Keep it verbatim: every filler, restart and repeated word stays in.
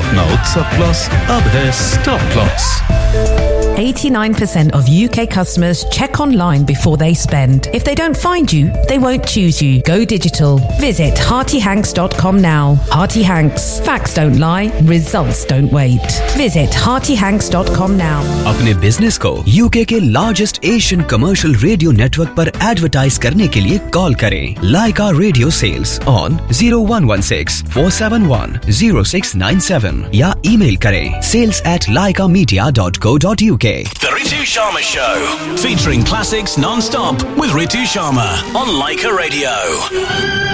अपना उत्सव प्लस अब है stop plus. eighty-nine percent of U K customers check online before they spend. If they don't find you, they won't choose you. Go digital. Visit hearty hanks dot com now. Hearty Hanks. Facts don't lie. Results don't wait. Visit hearty hanks dot com now. अपने business को UK के largest Asian commercial radio network पर advertise करने के लिए call करें लाइका radio sales on zero one one six four seven one zero six nine seven या email करें sales at laika media dot co dot uk. The Ritu Sharma Show, featuring classics non-stop with Ritu Sharma on Laika Radio.